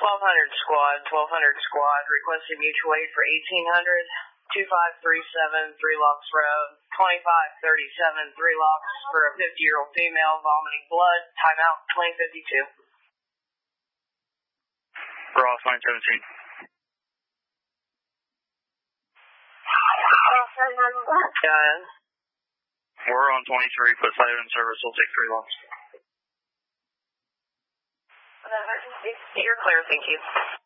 1200 squad, requesting mutual aid for 1800, 2537 Three Locks Road, 2537 Three Locks for a 50-year-old female vomiting blood, timeout 2052. Ross 917. Yeah. We're on 23, put site in service, we'll take 3 locks. You're clear, thank you.